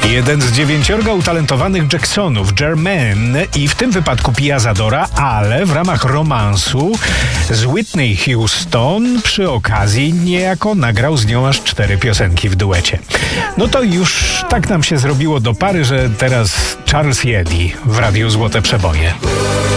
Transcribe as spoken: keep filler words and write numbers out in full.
Jeden z dziewięciorga utalentowanych Jacksonów, Jermaine, i w tym wypadku Pia Zadora, ale w ramach romansu z Whitney Houston przy okazji niejako nagrał z nią aż cztery piosenki w duecie. No to już tak nam się zrobiło do pary, że teraz Charles Jeddi w Radiu Złote Przeboje.